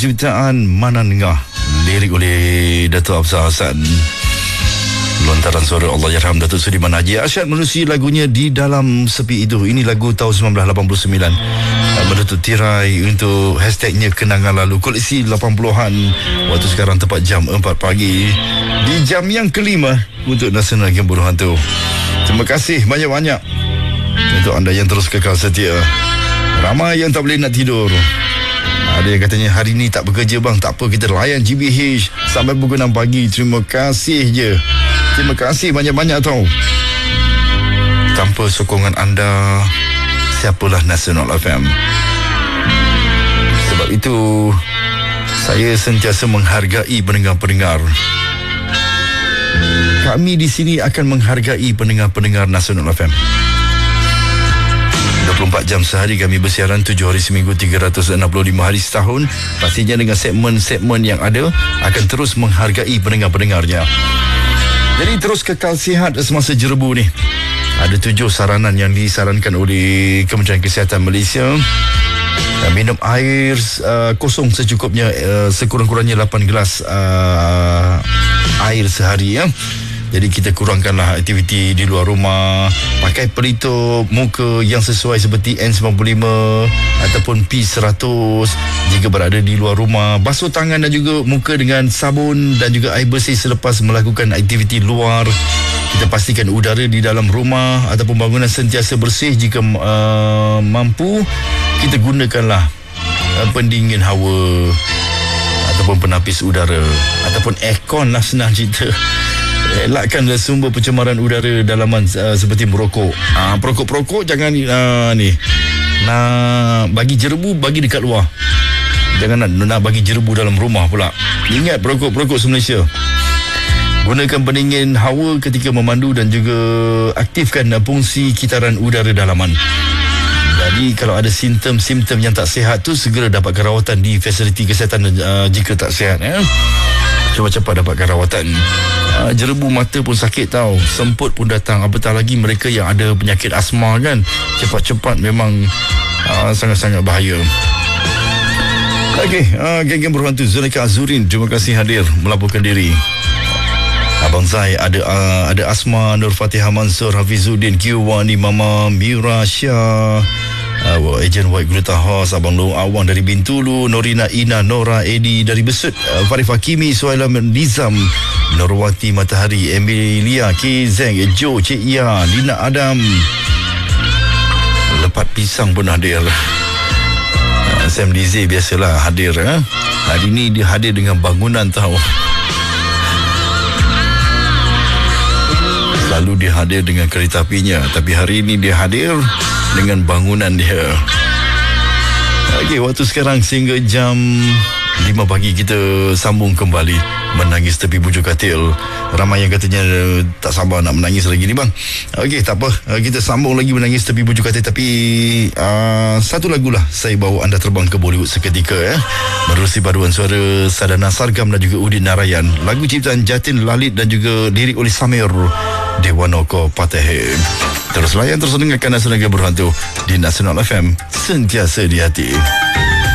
ciptaan Manan Ngah, lirik oleh Datuk Afzal Hasan, lontaran suara Allahyarham Datuk Sudiman Haji Arsyad menerusi lagunya Di Dalam Sepi Itu. Ini lagu tahun 1989, menutup tirai untuk hashtagnya Kenangan Lalu, koleksi 80-an. Waktu sekarang tepat jam 4 pagi, di jam yang kelima untuk Nasional Game Buruh Hantu. Terima kasih banyak-banyak untuk anda yang terus kekal setia. Ramai yang tak boleh nak tidur. Ada yang katanya hari ni tak bekerja bang. Tak apa, kita layan GBH sampai pukul 6 pagi. Terima kasih je. Terima kasih banyak-banyak tau. Tanpa sokongan anda, siapalah Nasional FM. Sebab itu saya sentiasa menghargai pendengar-pendengar. Kami di sini akan menghargai pendengar-pendengar Nasional FM. 24 jam sehari kami bersiaran, 7 hari seminggu, 365 hari setahun. Pastinya dengan segmen-segmen yang ada akan terus menghargai pendengar-pendengarnya. Jadi terus kekal sihat semasa jerebu ni. Ada 7 saranan yang disarankan oleh Kementerian Kesihatan Malaysia. Minum air kosong secukupnya, sekurang-kurangnya 8 gelas air sehari ya. Jadi kita kurangkanlah aktiviti di luar rumah. Pakai pelitup muka yang sesuai seperti N95 ataupun P100 jika berada di luar rumah. Basuh tangan dan juga muka dengan sabun dan juga air bersih selepas melakukan aktiviti luar. Kita pastikan udara di dalam rumah ataupun bangunan sentiasa bersih. Jika mampu, kita gunakanlah pendingin hawa ataupun penapis udara ataupun aircon lah, senang cerita. Elakkan sumber pencemaran udara dalaman seperti merokok. Perokok-perokok jangan nak bagi jerebu, bagi dekat luar. Jangan nak bagi jerebu dalam rumah pula. Ingat perokok-perokok se-Malaysia, gunakan pendingin hawa ketika memandu dan juga aktifkan fungsi kitaran udara dalaman. Jadi kalau ada simptom-simptom yang tak sihat tu, segera dapatkan rawatan di fasiliti kesihatan jika tak sihat cuba cepat dapatkan rawatan. Jerebu mata pun sakit tau, semput pun datang, apatah lagi mereka yang ada penyakit asma kan. Cepat-cepat memang sangat-sangat bahaya. Okey, geng-geng berhantu Zulaikha Azurin, terima kasih hadir melaporkan diri. Abang Zai ada asma, Nur Fatihah Mansur, Hafizuddin, Kiwani, Mama Mira Syah, Ejen White Gluta House, Abang Long Awang dari Bintulu, Norina Ina, Nora Edi dari Besut, Farif Hakimi, Suhaila Nizam, Norwati Matahari, Emilia Kizeng, Jo, Cik Ia, Lina Adam, Lepat Pisang pun hadir. Sam Dizi biasalah hadir. Hari ni dia hadir dengan bangunan tau. Lalu dia hadir dengan kereta apinya, tapi hari ini dia hadir dengan bangunan dia. Okey, waktu sekarang sehingga jam 5 pagi kita sambung kembali Menangis Tepi Bujuk Katil. Ramai yang katanya tak sabar nak menangis lagi ni bang. Okey, tak apa, kita sambung lagi Menangis Tepi Bujuk Katil. Tapi satu lagulah saya bawa anda terbang ke Bollywood seketika menerusi paduan suara Sadhana Sargam dan juga Udin Narayan. Lagu ciptaan Jatin Lalit dan juga lirik oleh Samir Dewanoko Pateh. Terus layan, terus dengarkan Nasional Game Berhantu di Nasional FM, sentiasa di hati.